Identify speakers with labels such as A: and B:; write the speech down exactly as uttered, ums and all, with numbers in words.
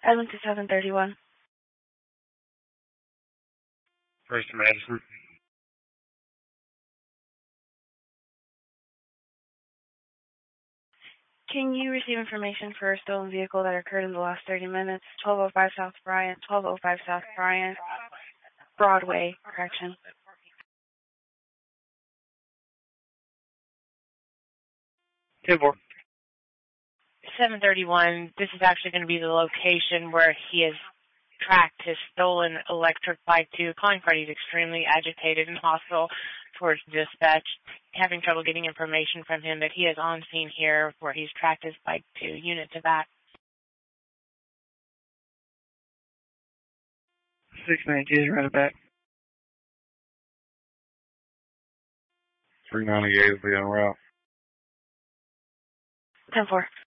A: Edmund to seven thirty-one.
B: First Madison.
A: Can you receive information for a stolen vehicle that occurred in the last thirty minutes? twelve oh five South Bryant, twelve oh five South Bryant, Broadway, correction.
B: ten four.
C: seven thirty-one, this is actually going to be the location where he has tracked his stolen electric bike to. Calling party is extremely agitated and hostile towards dispatch, having trouble getting information from him, but he is on scene here where he's tracked his bike to. Unit to that.
B: six ninety-eight, right back. three ninety-eight will be on route.
A: ten four.